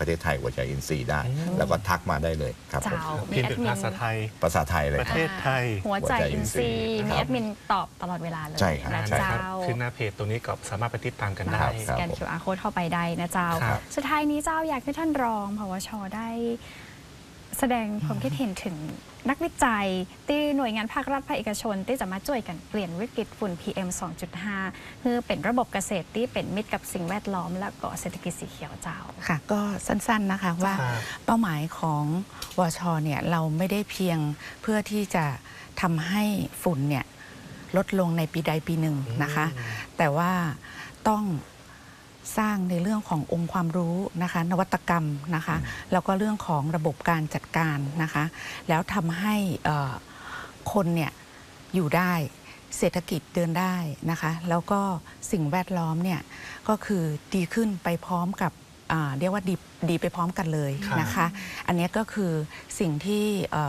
ประเทศไทยหัวใจอินทรีย์ได้แล้วก็ทักมาได้เลยครับผมพิมพ์เป็นภาษาไทยเลยประเทศไทยหัวใจอินทรีย์มีแอดมินตอบตลอดเวลาเลยใช่ครับนะใช่ครัเจ้าบขึ้นหน้าเพจตรงนี้ก็สามารถไปติดตามกันได้สแกน QR code เข้าไปได้นะเจ้า สุดท้ายนี้เจ้าอยากให้ท่านรองผวชได้แสดงความคิดเห็นถึงนักวิจัยที่หน่วยงานภาครัฐภาคเอกชนที่จะมาช่วยกันเปลี่ยนวิกฤตฝุ่น PM 2.5 เพื่อเป็นระบบเกษตรที่เป็นมิตรกับสิ่งแวดล้อมและก็เศรษฐกิจสีเขียวเจ้าค่ะก็สั้นๆนะคะว่าเป้าหมายของวชเนี่ยเราไม่ได้เพียงเพื่อที่จะทำให้ฝุ่นเนี่ยลดลงในปีใดปีหนึ่งนะคะแต่ว่าต้องสร้างในเรื่องขององค์ความรู้นะคะนวัตกรรมนะคะแล้วก็เรื่องของระบบการจัดการนะคะแล้วทำให้คนเนี่ยอยู่ได้เศรษฐกิจเดินได้นะคะแล้วก็สิ่งแวดล้อมเนี่ยก็คือดีขึ้นไปพร้อมกับเรียกว่าดีไปพร้อมกันเลยนะคะอันนี้ก็คือสิ่งที่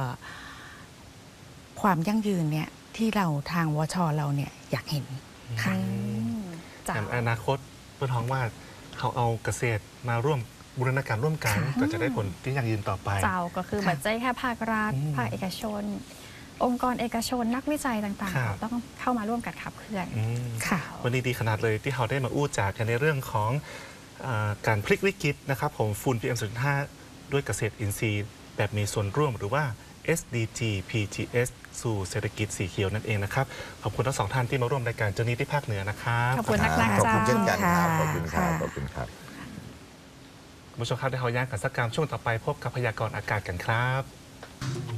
ความยั่งยืนเนี่ยที่เราทางวชเราเนี่ยอยากเห็นค่ะอนาคตเพื่อท้องว่าเขาเอาเกษตรมาร่วมบูรณาการร่วมกันก็จะได้ผลที่ยั่งยืนต่อไปเจ้าก็คือแบบใจแค่ภาครัฐภาคเอกชนองค์กรเอกชนนักวิจัยต่างๆต้องเข้ามาร่วมกันขับเคลื่อนค่ะวันนี้ดีขนาดเลยที่เขาได้มาอู้จากกันในเรื่องของการพลิกวิกฤตนะครับของฝุ่น PM 2.5 ด้วยเกษตรอินทรีย์แบบมีส่วนร่วมหรือว่า SDG PGS สู่เศรษฐกิจสีเขียวนั่นเองนะครับขอบคุณทั้งสองท่านที่มาร่วมรายการเจ้านี้ที่ภาคเหนือนะครับขอบคุณนักๆขอบคุณเช่นกันครับขขออบบ คุคุณ ณค่ะครับขอบคุณครับผู้ชมครับได้เขาย่างกันสักกรรมช่วงต่อไปพบกับพยากรณ์อากาศกันครับ